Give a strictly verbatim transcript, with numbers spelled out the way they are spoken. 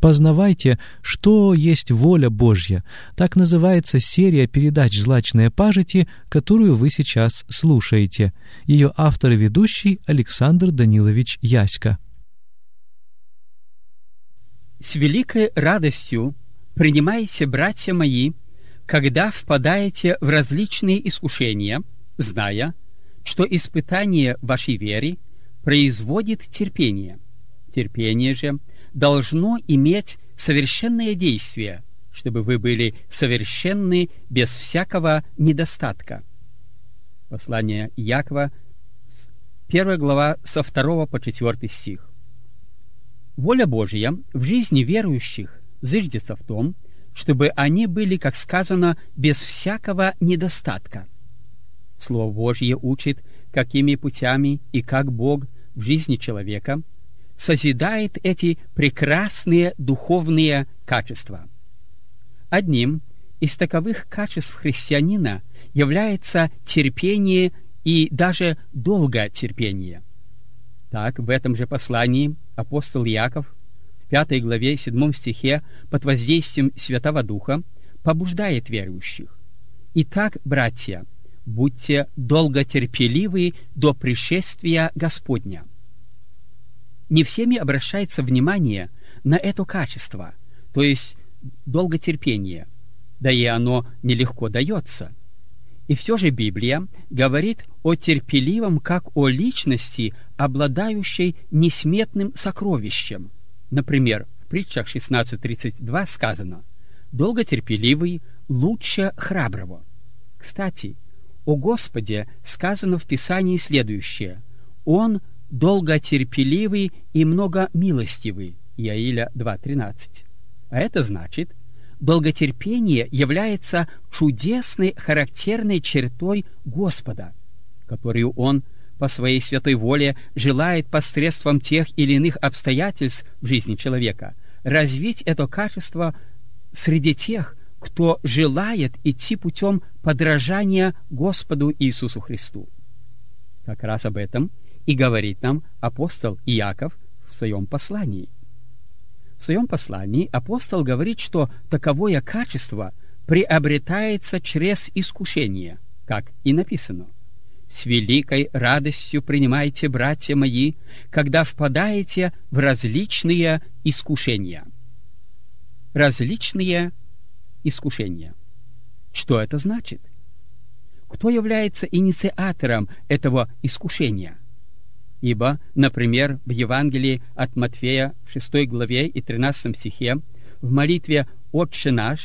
Познавайте, что есть воля Божья. Так называется серия передач «Злачные пажити», которую вы сейчас слушаете. Ее автор и ведущий Александр Данилович Яська. С великой радостью принимайте, братья мои, когда впадаете в различные искушения, зная, что испытание вашей веры производит терпение. Терпение же должно иметь совершенное действие, чтобы вы были совершенны без всякого недостатка. Послание Иакова, первая глава, со второго по четвертый стих. Воля Божья в жизни верующих зиждется в том, чтобы они были, как сказано, без всякого недостатка. Слово Божье учит, какими путями и как Бог в жизни человека созидает эти прекрасные духовные качества. Одним из таковых качеств христианина является терпение и даже долготерпение. Так, в этом же послании апостол Иаков в пятой главе седьмом стихе под воздействием Святого Духа побуждает верующих: «Итак, братья, будьте долготерпеливы до пришествия Господня». Не всеми обращается внимание на это качество, то есть долготерпение, да и оно нелегко дается. И все же Библия говорит о терпеливом как о личности, обладающей несметным сокровищем. Например, в притчах шестнадцать тридцать два сказано: «Долготерпеливый лучше храброго». Кстати, о Господе сказано в Писании следующее: «Он долготерпеливый и многомилостивый». Иаиля два тринадцать. А это значит, долготерпение является чудесной характерной чертой Господа, которую Он по своей святой воле желает посредством тех или иных обстоятельств в жизни человека развить это качество среди тех, кто желает идти путем подражания Господу Иисусу Христу. Как раз об этом и говорит нам апостол Иаков в своем послании. В своем послании апостол говорит, что таковое качество приобретается через искушение, как и написано: «С великой радостью принимайте, братья мои, когда впадаете в различные искушения». Различные искушения. Что это значит? Кто является инициатором этого искушения? Ибо, например, в Евангелии от Матфея в шестой главе и тринадцатом стихе в молитве «Отче наш»